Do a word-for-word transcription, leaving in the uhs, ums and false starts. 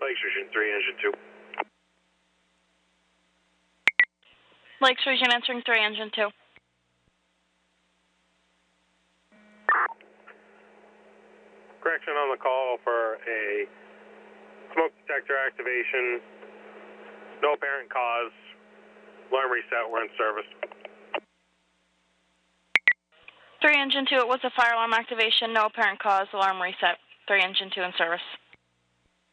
Lakes Region three, Engine two. Lakes Region answering three, Engine two. Correction on the call for a smoke detector activation. No apparent cause. Alarm reset. We're in service. three, Engine two, it was a fire alarm activation. No apparent cause. Alarm reset. three, Engine two in service.